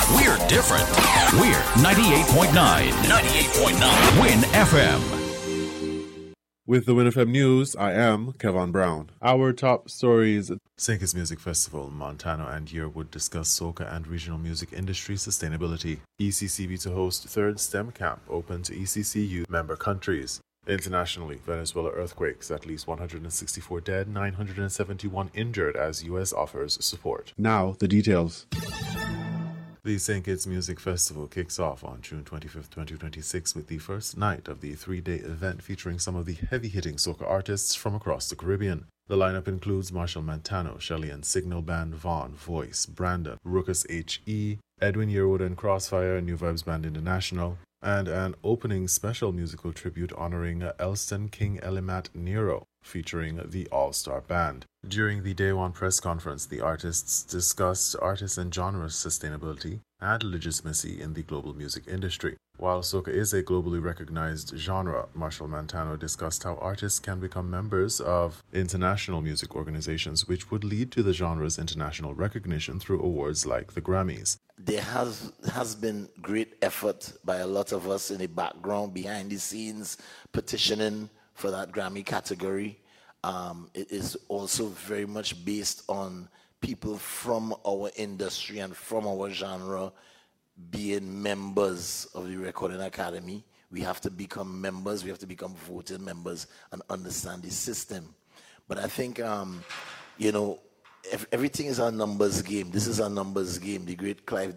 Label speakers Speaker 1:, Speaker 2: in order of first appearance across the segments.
Speaker 1: We're different. We're 98.9. 98.9 Win FM.
Speaker 2: With the Win FM News, I am Kevin Brown. Our top stories. St. Kitts Music Festival, Montano and Yearwood discuss soca and regional music industry sustainability. ECCB to host third STEM camp open to ECCU member countries. Internationally, Venezuela earthquakes, at least 164 dead, 971 injured as U.S. offers support. Now, the details. The St. Kitts Music Festival kicks off on June 25th, 2026 with the first night of the three-day event featuring some of the heavy-hitting soca artists from across the Caribbean. The lineup includes Marshall Montano, Shelly and Signal Band, Vaughn, Voice, Brandon, Ruckus H.E., Edwin Yearwood and Crossfire, New Vibes Band International, and an opening special musical tribute honoring Elston King Elimat Nero, featuring the All-Star Band. During the Day One press conference, the artists discussed artist and genre sustainability and legitimacy in the global music industry. While soca is a globally recognized genre, Marshall Montano discussed how artists can become members of international music organizations, which would lead to the genre's international recognition through awards like the Grammys.
Speaker 3: There has been great effort by a lot of us in the background, behind the scenes, petitioning for that Grammy category. It is also very much based on people from our industry and from our genre being members of the Recording Academy. We have to become members, we have to become voting members and understand the system. But I think, everything is a numbers game. This is a numbers game. The great Clive,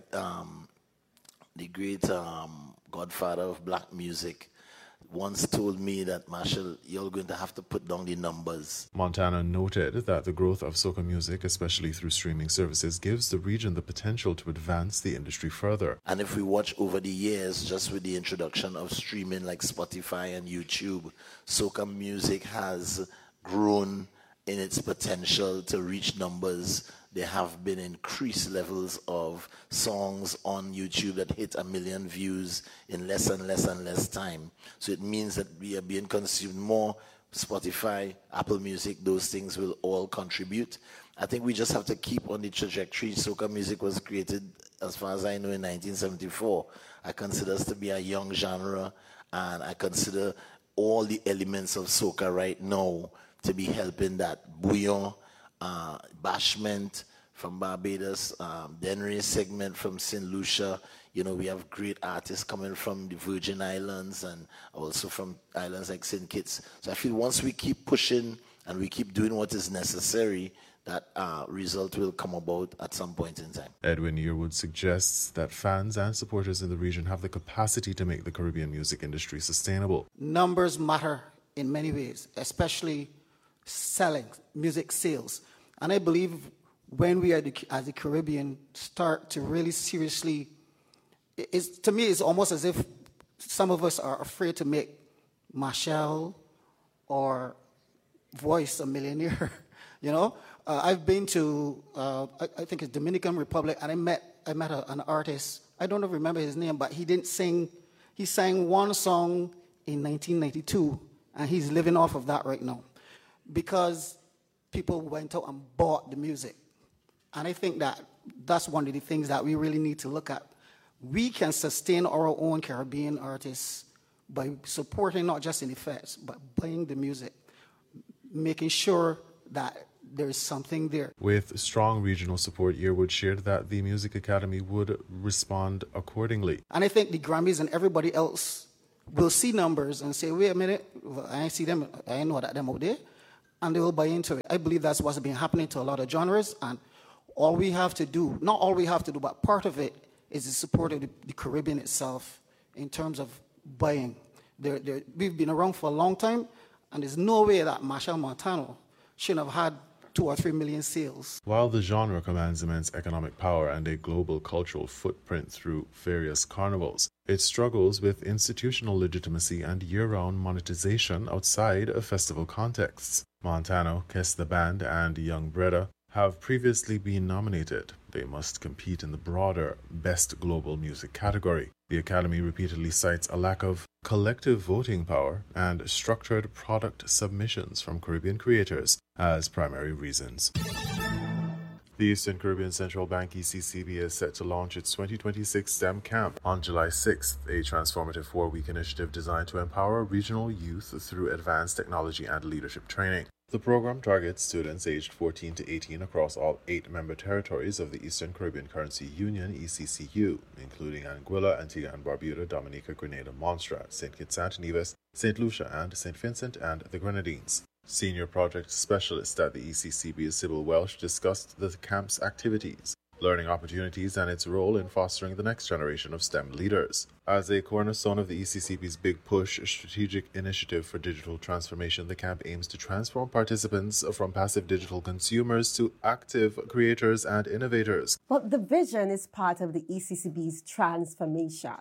Speaker 3: godfather of black music, once told me that, Marshall, you're going to have to put down the numbers.
Speaker 2: Montana noted that the growth of soca music, especially through streaming services, gives the region the potential to advance the industry further.
Speaker 3: And if we watch over the years, just with the introduction of streaming like Spotify and YouTube, soca music has grown in its potential to reach numbers. There have been increased levels of songs on YouTube that hit 1 million views in less and less and less time. So it means that we are being consumed more. Spotify, Apple Music, those things will all contribute. I think we just have to keep on the trajectory. Soca music was created, as far as I know, in 1974. I consider us to be a young genre, and I consider all the elements of soca right now to be helping that. Bouillon, Bashment from Barbados, Denry Segment from St. Lucia. We have great artists coming from the Virgin Islands and also from islands like St. Kitts. So I feel once we keep pushing and we keep doing what is necessary, that result will come about at some point in time.
Speaker 2: Edwin Yearwood suggests that fans and supporters in the region have the capacity to make the Caribbean music industry sustainable.
Speaker 4: Numbers matter in many ways, especially selling, music sales. And I believe when we as the Caribbean start to really seriously, to me it's almost as if some of us are afraid to make Marshall or Voice a millionaire. I've been to, I think it's Dominican Republic, and I met an artist. I don't remember his name, but he didn't sing. He sang one song in 1992, and he's living off of that right now, because people went out and bought the music. And I think that's one of the things that we really need to look at. We can sustain our own Caribbean artists by supporting not just in the fest, but buying the music, making sure that there is something there.
Speaker 2: With strong regional support, Yearwood shared that the Music Academy would respond accordingly.
Speaker 4: And I think the Grammys and everybody else will see numbers and say, wait a minute, I see them, I know that them out there, and they will buy into it. I believe that's what's been happening to a lot of genres, and all we have to do, not all we have to do, but part of it is the support of the Caribbean itself in terms of buying. We've been around for a long time, and there's no way that Marshall Montano shouldn't have had 2 or 3 million sales.
Speaker 2: While the genre commands immense economic power and a global cultural footprint through various carnivals, it struggles with institutional legitimacy and year-round monetization outside of festival contexts. Montano, Kiss the Band, and Young Breda have previously been nominated. They must compete in the broader Best Global Music category. The Academy repeatedly cites a lack of collective voting power and structured product submissions from Caribbean creators as primary reasons. The Eastern Caribbean Central Bank ECCB is set to launch its 2026 STEM Camp on July 6th, a transformative 4-week initiative designed to empower regional youth through advanced technology and leadership training. The program targets students aged 14 to 18 across all 8 member territories of the Eastern Caribbean Currency Union, ECCU, including Anguilla, Antigua and Barbuda, Dominica, Grenada, Montserrat, St. Kitts and Nevis, St. Lucia and St. Vincent and the Grenadines. Senior project specialist at the ECCB, Sybil Welsh, discussed the camp's activities, learning opportunities, and its role in fostering the next generation of STEM leaders. As a cornerstone of the ECCB's Big Push strategic initiative for digital transformation, the camp aims to transform participants from passive digital consumers to active creators and innovators.
Speaker 5: Well, the vision is part of the ECCB's transformation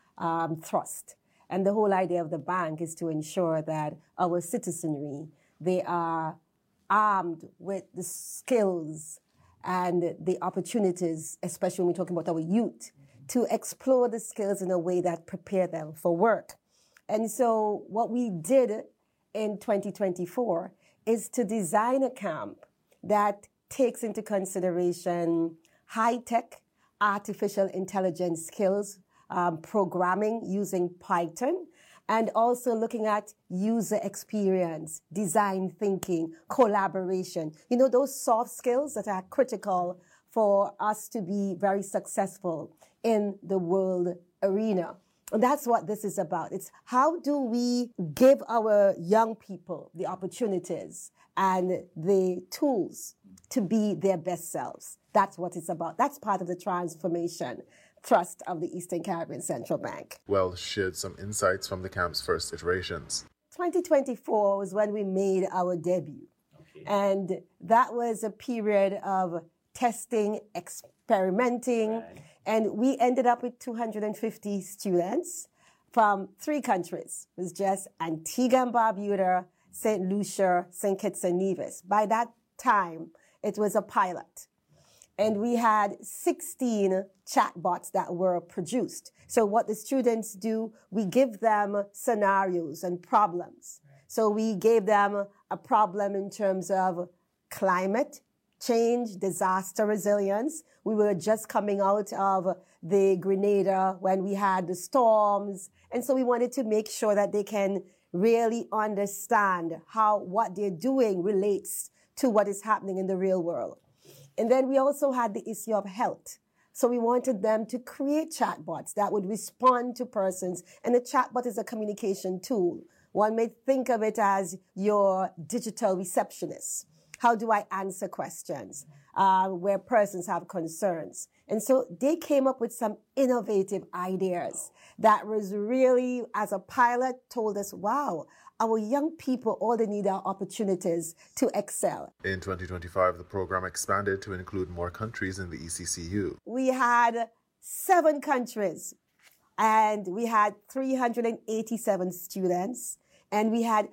Speaker 5: thrust. And the whole idea of the bank is to ensure that our citizenry, they are armed with the skills and the opportunities, especially when we're talking about our youth, to explore the skills in a way that prepare them for work. And so what we did in 2024 is to design a camp that takes into consideration high-tech artificial intelligence skills, programming using Python, and also looking at user experience, design thinking, collaboration. You know, those soft skills that are critical for us to be very successful in the world arena. And that's what this is about. It's how do we give our young people the opportunities and the tools to be their best selves. That's what it's about. That's part of the transformation thrust of the Eastern Caribbean Central Bank.
Speaker 2: Welsh shared some insights from the camp's first iterations.
Speaker 5: 2024 was when we made our debut. Okay. And that was a period of testing, experimenting, right. And we ended up with 250 students from 3 countries. It was just Antigua and Barbuda, St. Lucia, St. Kitts and Nevis. By that time, it was a pilot. And we had 16 chatbots that were produced. So what the students do, we give them scenarios and problems. So we gave them a problem in terms of climate change, disaster resilience. We were just coming out of the Grenada when we had the storms. And so we wanted to make sure that they can really understand how what they're doing relates to what is happening in the real world. And then we also had the issue of health. So we wanted them to create chatbots that would respond to persons. And the chatbot is a communication tool. One may think of it as your digital receptionist. How do I answer questions where persons have concerns? And so they came up with some innovative ideas that was really, as a pilot, told us, wow, our young people, all they need are opportunities to excel.
Speaker 2: In 2025, the program expanded to include more countries in the ECCU.
Speaker 5: We had 7 countries, and we had 387 students, and we had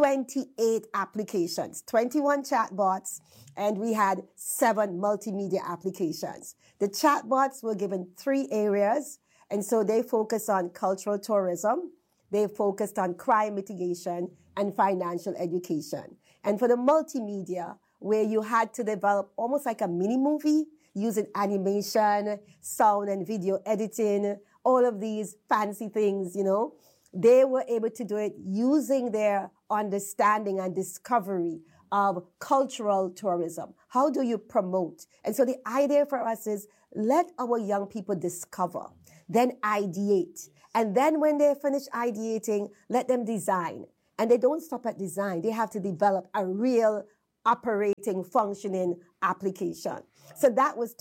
Speaker 5: 28 applications, 21 chatbots, and we had 7 multimedia applications. The chatbots were given 3 areas, and so they focused on cultural tourism, they focused on crime mitigation, and financial education. And for the multimedia, where you had to develop almost like a mini movie using animation, sound and video editing, all of these fancy things, you know, they were able to do it using their understanding and discovery of cultural tourism. How do you promote? And so the idea for us is let our young people discover, then ideate. And then when they finish ideating, let them design. And they don't stop at design. They have to develop a real operating, functioning application. So that was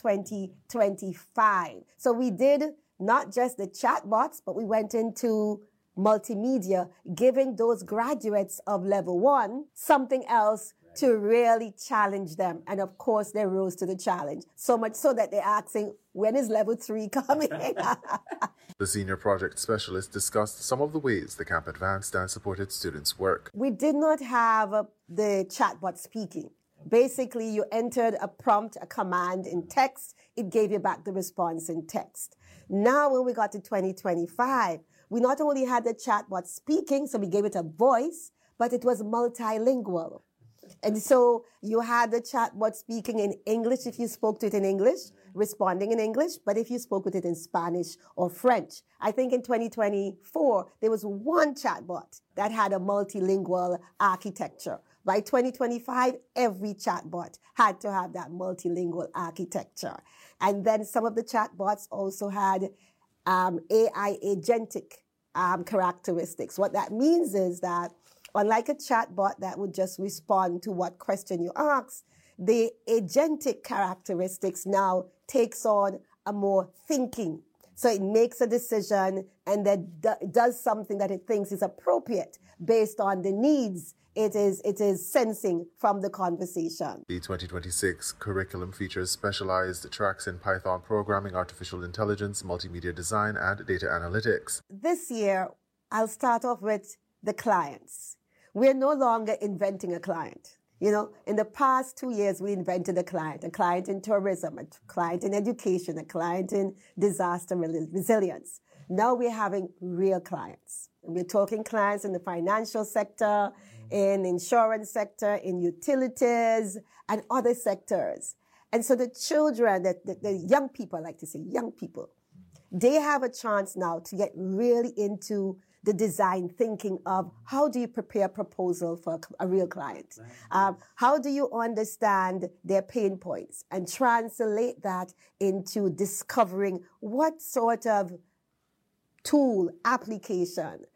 Speaker 5: 2025. So we did not just the chatbots, but we went into multimedia, giving those graduates of level 1 something else to really challenge them. And of course, they rose to the challenge, so much so that they're asking, when is level 3 coming?
Speaker 2: The senior project specialist discussed some of the ways the camp advanced and supported students' work.
Speaker 5: We did not have the chatbot speaking. Basically, you entered a prompt, a command in text. It gave you back the response in text. Now, when we got to 2025, we not only had the chatbot speaking, so we gave it a voice, but it was multilingual. And so you had the chatbot speaking in English if you spoke to it in English, responding in English, but if you spoke with it in Spanish or French. I think in 2024, there was one chatbot that had a multilingual architecture. By 2025, every chatbot had to have that multilingual architecture. And then some of the chatbots also had AI agentic characteristics. What that means is that unlike a chatbot that would just respond to what question you ask, the agentic characteristics now takes on a more thinking. So it makes a decision and then does something that it thinks is appropriate based on the needs it is sensing from the conversation.
Speaker 2: The 2026 curriculum features specialized tracks in Python programming, artificial intelligence, multimedia design, and data analytics.
Speaker 5: This year, I'll start off with the clients. We're no longer inventing a client. You know, in the past 2 years, we invented a client in tourism, a client in education, a client in disaster resilience. Now we're having real clients. We're talking clients in the financial sector, in insurance sector, in utilities, and other sectors. And so the children, the young people, I like to say young people, they have a chance now to get really into the design thinking of how do you prepare a proposal for a real client? How do you understand their pain points and translate that into discovering what sort of tool, application,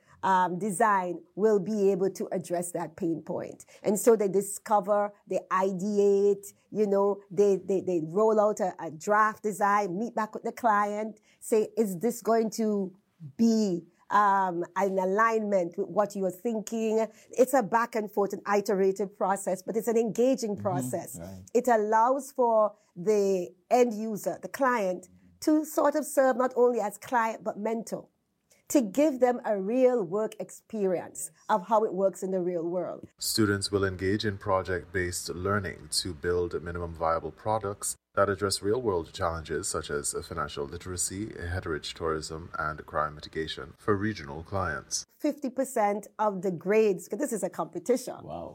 Speaker 5: design will be able to address that pain point. And so they discover, they ideate, you know, they roll out a draft design, meet back with the client, say, is this going to be an alignment with what you are thinking? It's a back and forth, an iterative process, but it's an engaging process. Right. It allows for the end user, the client, to sort of serve not only as client, but mentor, to give them a real work experience of how it works in the real world.
Speaker 2: Students will engage in project-based learning to build minimum viable products that address real-world challenges such as financial literacy, heritage tourism, and crime mitigation for regional clients.
Speaker 5: 50% of the grades, because this is a competition,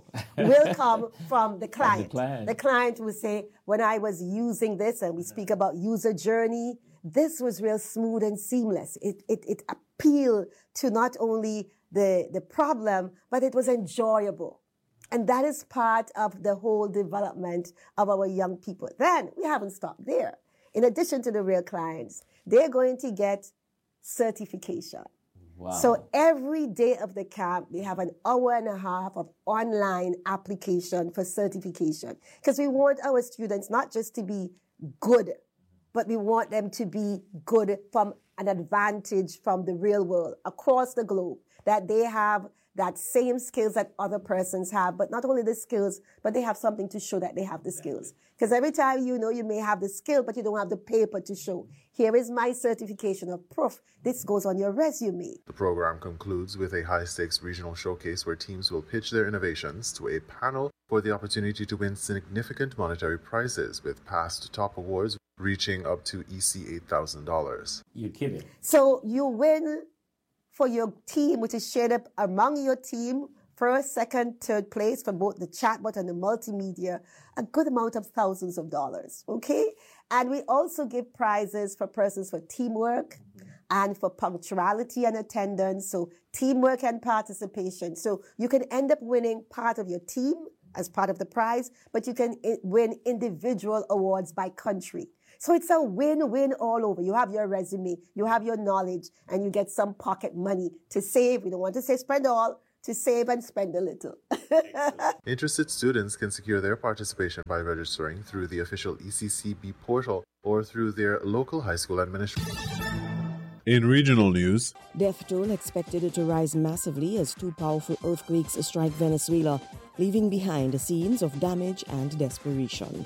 Speaker 5: will come from the client. The client will say, when I was using this, and we speak about user journey, this was real smooth and seamless. It appealed to not only the problem, but it was enjoyable. And that is part of the whole development of our young people. Then we haven't stopped there. In addition to the real clients, they're going to get certification. Wow. So every day of the camp, we have an hour and a half of online application for certification. Because we want our students not just to be good, but we want them to be good from an advantage from the real world across the globe, that they have that same skills that other persons have, but not only the skills, but they have something to show that they have the skills. Because every time you know you may have the skill, but you don't have the paper to show. Here is my certification of proof. This goes on your resume.
Speaker 2: The program concludes with a high-stakes regional showcase where teams will pitch their innovations to a panel for the opportunity to win significant monetary prizes, with past top awards reaching up to EC $8,000.
Speaker 6: You're kidding.
Speaker 5: So you win for your team, which is shared up among your team, first, second, third place for both the chatbot and the multimedia, a good amount of thousands of dollars, okay? And we also give prizes for persons for teamwork and for punctuality and attendance, so teamwork and participation. So you can end up winning part of your team as part of the prize, but you can win individual awards by country. So it's a win-win all over. You have your resume, you have your knowledge, and you get some pocket money to save. We don't want to say spend all, to save and spend a little.
Speaker 2: Interested students can secure their participation by registering through the official ECCB portal or through their local high school administration. In regional news,
Speaker 7: death toll expected to rise massively as two powerful earthquakes strike Venezuela, leaving behind scenes of damage and desperation.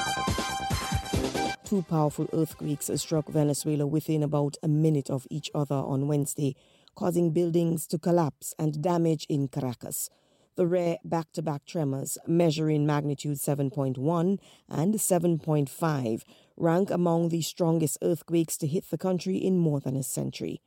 Speaker 7: Two powerful earthquakes struck Venezuela within about a minute of each other on Wednesday, causing buildings to collapse and damage in Caracas. The rare back-to-back tremors, measuring magnitude 7.1 and 7.5, rank among the strongest earthquakes to hit the country in more than a century.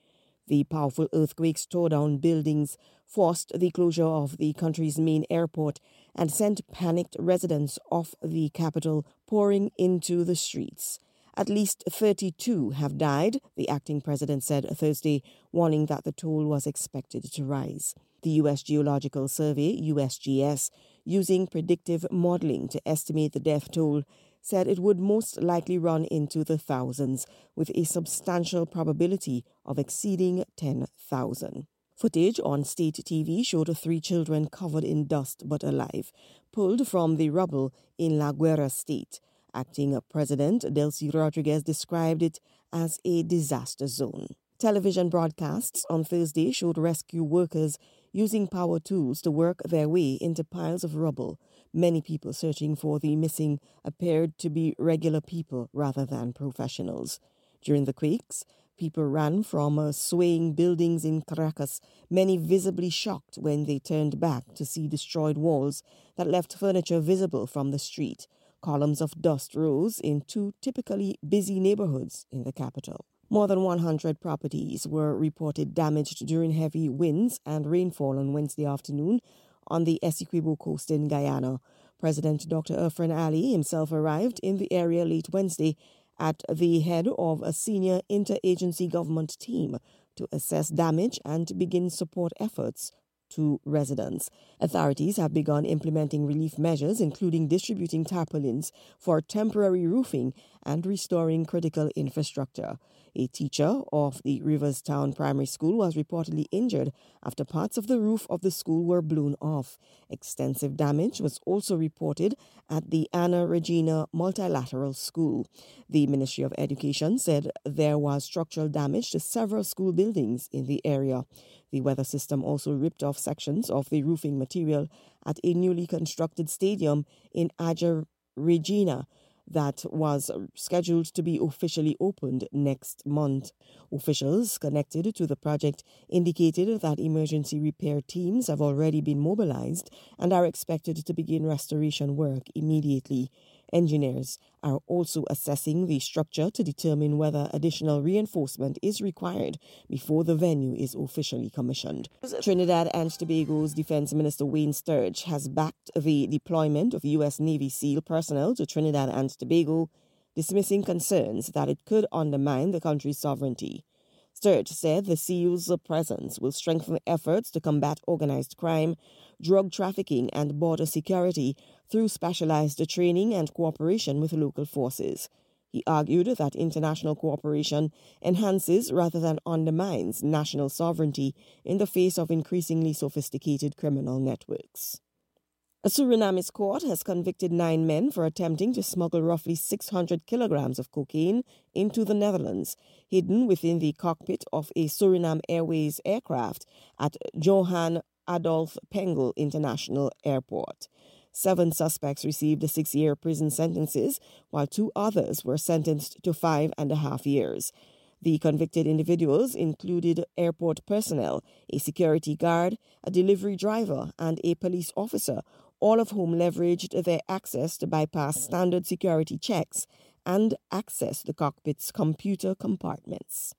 Speaker 7: The powerful earthquakes tore down buildings, forced the closure of the country's main airport, and sent panicked residents of the capital pouring into the streets. At least 32 have died, the acting president said Thursday, warning that the toll was expected to rise. The U.S. Geological Survey, USGS, using predictive modeling to estimate the death toll, said it would most likely run into the thousands, with a substantial probability of exceeding 10,000. Footage on state TV showed 3 children covered in dust but alive, pulled from the rubble in La Guera state. Acting President Delcy Rodriguez described it as a disaster zone. Television broadcasts on Thursday showed rescue workers using power tools to work their way into piles of rubble. Many people searching for the missing appeared to be regular people rather than professionals. During the quakes, people ran from swaying buildings in Caracas, many visibly shocked when they turned back to see destroyed walls that left furniture visible from the street. Columns of dust rose in 2 typically busy neighborhoods in the capital. More than 100 properties were reported damaged during heavy winds and rainfall on Wednesday afternoon on the Essequibo coast in Guyana. President Dr. Irfan Ali himself arrived in the area late Wednesday at the head of a senior interagency government team to assess damage and begin support efforts to residents. Authorities have begun implementing relief measures, including distributing tarpaulins for temporary roofing and restoring critical infrastructure. A teacher of the Riverstown Primary School was reportedly injured after parts of the roof of the school were blown off. Extensive damage was also reported at the Anna Regina Multilateral School. The Ministry of Education said there was structural damage to several school buildings in the area. The weather system also ripped off sections of the roofing material at a newly constructed stadium in Aja Regina that was scheduled to be officially opened next month. Officials connected to the project indicated that emergency repair teams have already been mobilized and are expected to begin restoration work immediately. Engineers are also assessing the structure to determine whether additional reinforcement is required before the venue is officially commissioned. Trinidad and Tobago's Defense Minister Wayne Sturge has backed the deployment of U.S. Navy SEAL personnel to Trinidad and Tobago, dismissing concerns that it could undermine the country's sovereignty. Sturge said the SEALs' presence will strengthen efforts to combat organized crime, drug trafficking, and border security through specialized training and cooperation with local forces. He argued that international cooperation enhances rather than undermines national sovereignty in the face of increasingly sophisticated criminal networks. A Surinamese court has convicted 9 men for attempting to smuggle roughly 600 kilograms of cocaine into the Netherlands, hidden within the cockpit of a Suriname Airways aircraft at Johan Adolf Pengel International Airport. 7 suspects received 6-year prison sentences, while 2 others were sentenced to 5.5 years. The convicted individuals included airport personnel, a security guard, a delivery driver, and a police officer, all of whom leveraged their access to bypass standard security checks and access the cockpit's computer compartments.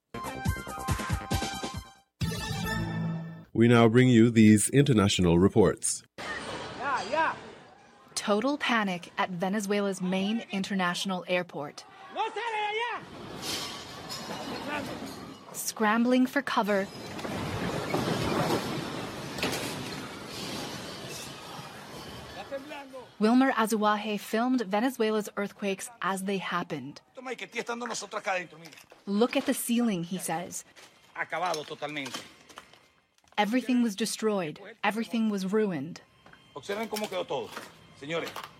Speaker 2: We now bring you these international reports.
Speaker 6: Total panic at Venezuela's main international airport. Scrambling for cover, Wilmer Azuaje filmed Venezuela's earthquakes as they happened. Look at the ceiling, he says. Everything was destroyed. Everything was ruined.